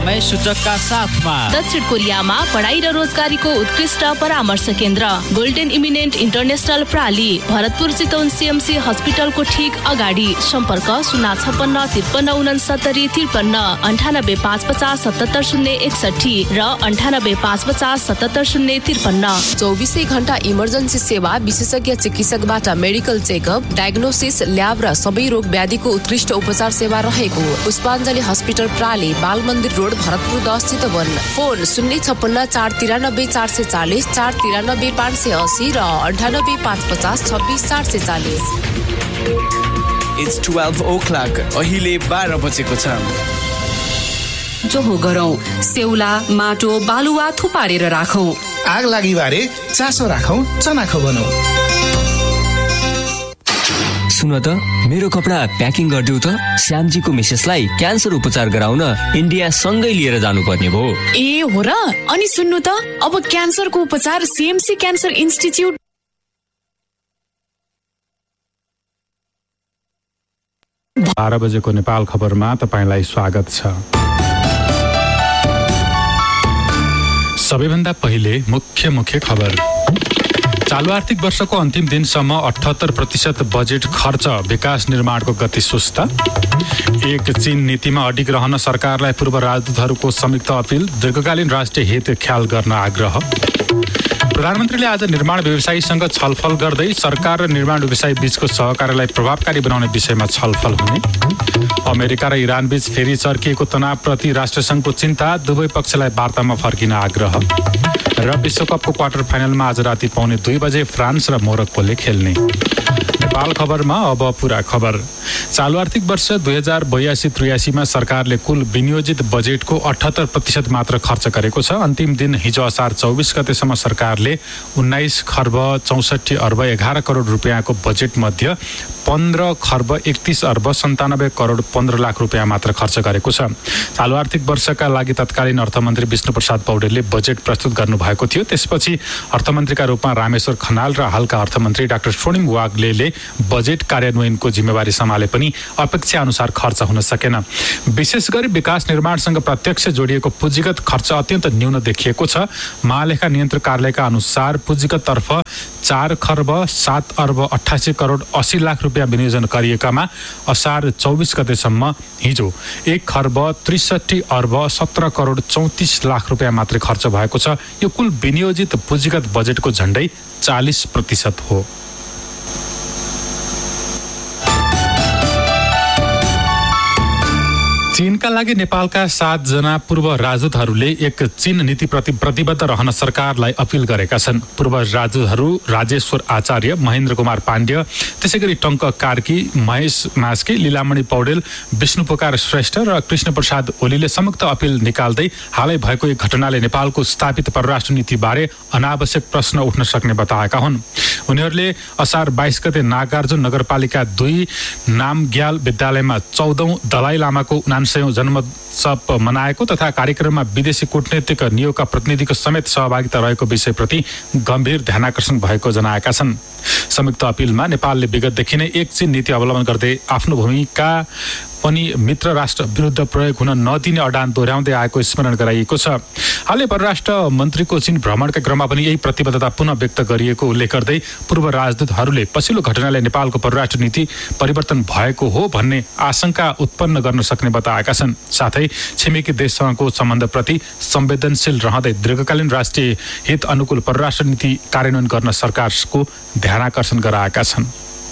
सूचकका साथमा दक्षिण कोरियामा पढाइ र रोजगारीको उत्कृष्ट परामर्श केन्द्र golden eminent international प्राली Bharatpur Chitwan CMC हस्पिटलको ठीक अगाडि सम्पर्क 0565353 9855770061 र 9855770053 24 घण्टा इमर्जेन्सी सेवा विशेषज्ञ चिकित्सकबाट मेडिकल चेकअप डायग्नोसिस ल्याब र सबै रोग व्याधिको उत्कृष्ट उपचार सेवा रहेको पुष्पाञ्जली हस्पिटल प्राली बाल मन्दिर रोड भरतपुर 10 चितवन फोन 05649394440 493580 र 9855264440 It's 12 o'clock. अहिले 12 बजेको छ। जोहो गरौँ सेउला माटो बालुवा थुपारेर राखौं आग लागि बारे चासो राखौं चनाखो बनाऊ सुन त मेरो कपडा प्याकिङ गरिदेऊ त श्यामजीको मिसेसलाई क्यान्सर उपचार गराउन इन्डिया सँगै लिएर जानुपर्ने भो ए हो र अनि सुन्नु त अब क्यान्सरको उपचार सीएमसी क्यान्सर इन्स्टिट्युट 12 बजेको नेपाल खबरमा तपाईलाई स्वागत छ। सबैभन्दा पहिले मुख्य खबर। चालु आर्थिक वर्षको अन्तिम दिनसम्म 78% बजेट खर्च विकास निर्माणको गति सुस्त। एक चीन नीतिमा अडिग रहन सरकारलाई पूर्व राजदूतहरूको संयुक्त अपिल दीर्घकालीन राष्ट्रिय हित ख्याल गर्न आग्रह। प्रधानमन्त्रीले आज निर्माण व्यवसायीसँग छलफल गर्दै सरकार र निर्माण व्यवसायी बीचको सहकार्यलाई प्रभावकारी बनाउने विषयमा छलफल हुने। अमेरिका र इरान बीच फेरि चर्किएको तनावप्रति राष्ट्रसङ्घको चिन्ता दुवै पक्षलाई वार्तामा फर्किन आग्रह। र विश्वकपको क्वार्टर फाइनलमा आज राति 2:15 बजे फ्रान्स र मोरक्कोले खेल्ने। नेपाल खबरमा अब पूरा खबर। चालु आर्थिक वर्ष 2082-83 मा सरकारले कुल विनियोजित बजेटको 78% मात्र खर्च गरेको छ। अन्तिम दिन हिजो असार 24 गतेसम्म सरकारले 19 खर्ब 64 अर्ब 11 करोड रुपियाँको बजेट मध्ये 15 खर्ब 31 अर्ब 97 करोड 15 लाख रुपियाँ मात्र खर्च गरेको छ। चालु आर्थिक वर्षका लागि तत्कालीन अर्थमन्त्री विष्णुप्रसाद पौडेलले बजेट प्रस्तुत गर्नुभएको थियो। त्यसपछि अर्थमन्त्रीका रूपमा रामेश्वर खनाल र हालका अर्थमन्त्री डाक्टर स्वर्णिम वाग्लेले बजेट कार्यान्वयनको जिम्मेवारी सम्हाले पनि अपेक्षा अनुसार खर्च हुन सकेन। विशेष गरी विकास निर्माणसँग प्रत्यक्ष जोडिएको पुँजीगत खर्च अत्यन्त न्यून देखिएको छ। महालेखा नियन्त्रक कार्यालयका अनुसार पुँजीगत तर्फ 4 खर्ब 7 अर्ब 88 करोड 80 लाख रुपियाँ विनियोजन गरिएकामा असार 24 गतेसम्म हिजो 1 खर्ब 63 अर्ब 17 करोड 34 लाख रुपियाँ मात्रै खर्च भएको छ। यो कुल विनियोजित पुँजीगत बजेटको झण्डै 40% हो। चीनका लागि नेपालका 7 जना पूर्व राजदूतहरूले एक चीन नीतिप्रति प्रतिबद्ध रहन सरकारलाई अपिल गरेका छन्। पूर्व राजदूतहरू राजेश्वर आचार्य, महेन्द्र कुमार पाण्ड्य, त्यसैगरी टङ्क कार्की, महेश मास्के, लीलामणि पौडेल, विष्णुपुकार श्रेष्ठ र कृष्ण प्रसाद ओलीले संयुक्त अपिल निकाल्दै हालै भएको एक घटनाले नेपालको स्थापित परराष्ट्र नीतिबारे अनावश्यक प्रश्न उठ्न सक्ने बताएका हुन्। उनीहरूले असार 22 गते नागार्जुन नगरपालिका 2 नामग्याल विद्यालयमा 14औं दलाई लामाको 99औं जन्मोत्सव मनाएको तथा कार्यक्रममा विदेशी कूटनीतिक नियोगका प्रतिनिधिको समेत सहभागिता रहेको विषयप्रति गम्भीर ध्यानाकर्षण भएको जनाएका छन्। संयुक्त अपिलमा नेपालले विगतदेखि नै एक चीन नीति अवलम्बन गर्दै आफ्नो भूमिका पनि मित्र राष्ट्र विरुद्ध प्रयोग हुन नदिने अडान दोहोर्याउँदै आएको स्मरण गराइएको छ। हालै परराष्ट्र मन्त्रीको चीन भ्रमणका क्रममा पनि यही प्रतिबद्धता पुनः व्यक्त गरिएको उल्लेख गर्दै पूर्व राजदूतहरूले पछिल्लो घटनाले नेपालको परराष्ट्र नीति परिवर्तन भएको हो भन्ने आशंका उत्पन्न गर्न सक्ने बताएका छन्। साथै छिमेकी देशसँगको सम्बन्धप्रति संवेदनशील रहँदै दीर्घकालीन राष्ट्रिय हित अनुकूल परराष्ट्र नीति कार्यान्वयन गर्न सरकारको ध्यानाकर्षण गराएका छन्।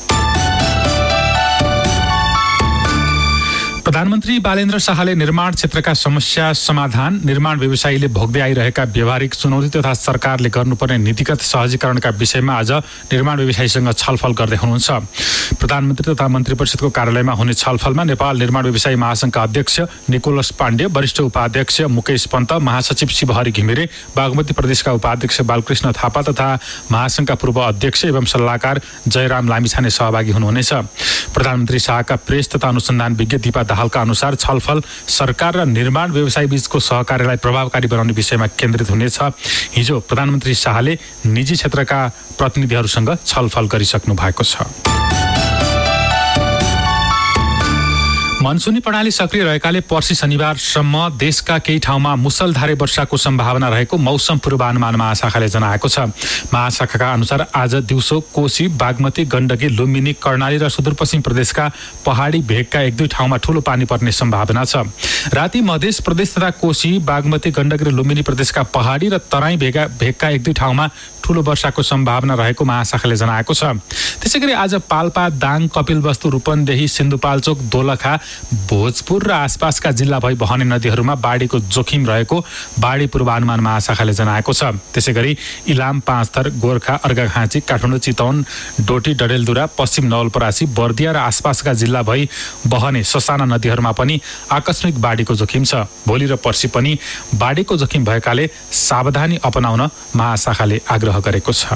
प्रधानमन्त्री बालेन्द्र शाहले निर्माण क्षेत्रका समस्या समाधान, निर्माण व्यवसायीले भोग्दै आइरहेका व्यावहारिक चुनौती तथा सरकारले गर्नुपर्ने नीतिगत सहजीकरणका विषयमा आज निर्माण व्यवसायीसँग छलफल गर्दै हुनुहुन्छ। प्रधानमन्त्री तथा मन्त्री परिषदको कार्यालयमा हुने छलफलमा नेपाल निर्माण व्यवसायी महासङ्घका अध्यक्ष निकोलस पाण्डे, वरिष्ठ उपाध्यक्ष मुकेश पन्त, महासचिव शिवहरि घिमिरे, बागमती प्रदेशका उपाध्यक्ष बालकृष्ण थापा तथा महासङ्घका पूर्व अध्यक्ष एवं सल्लाहकार जयराम लामिछाने सहभागी हुनुहुनेछ। प्रधानमन्त्री शाहका प्रेस तथा अनुसन्धान विज्ञ दीपा दाहालका अनुसार छलफल सरकार र निर्माण व्यवसायी बीचको सहकार्यलाई प्रभावकारी बनाउने विषयमा केन्द्रित हुनेछ। हिजो प्रधानमन्त्री शाहले निजी क्षेत्रका प्रतिनिधिहरूसँग छलफल गरिसक्नु भएको छ। मनसुनी प्रणाली सक्रिय रहेकाले पर्सि शनिबारसम्म देशका केही ठाउँमा मुसलधारे वर्षाको सम्भावना रहेको मौसम पूर्वानुमान महाशाखाले जनाएको छ। महाशाखाका अनुसार आज दिउँसो कोशी, बागमती, गण्डकी, लुम्बिनी, कर्णाली र सुदूरपश्चिम प्रदेशका पहाडी भेगका 1-2 ठाउँमा ठूलो पानी पर्ने सम्भावना छ। राति मध्य प्रदेश तथा कोशी, बागमती, गण्डकी र लुम्बिनी प्रदेशका पहाडी र तराई भेगका 1-2 ठाउँमा ठूलो वर्षाको सम्भावना रहेको महाशाखाले जनाएको छ। त्यसैगरी आज पाल्पा, दाङ, कपिलवस्तु, रूपन्देही, सिन्धुपाल्चोक, दोलखा, भोजपुर र आसपासका जिल्ला भई बहने नदीहरूमा बाढीको जोखिम रहेको बाढी पूर्वानुमान महाशाखाले जनाएको छ। त्यसैगरी इलाम, पाँचथर, गोर्खा, अर्घाखाँची, काठमाडौँ, चितवन, डोटी, डडेलधुरा, पश्चिम नवलपरासी, बर्दिया र आसपासका जिल्ला भई बहने ससाना नदीहरूमा पनि आकस्मिक बाढीको जोखिम छ। भोलि र पर्सि पनि बाढीको जोखिम भएकाले सावधानी अपनाउन महाशाखाले आग्रह गरेको छ।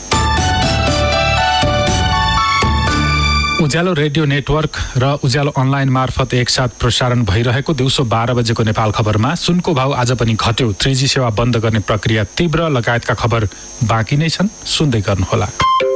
उज्यालो रेडियो नेटवर्क र उज्यालो अनलाइन मार्फत एकसाथ प्रसारण भइरहेको दिउँसो 12 बजेको नेपाल खबरमा सुनको भाउ आज पनि घट्यो, 3G सेवा बन्द गर्ने प्रक्रिया तीव्र लगायतका खबर बाँकी नै छन्, सुन्दै गर्नुहोला।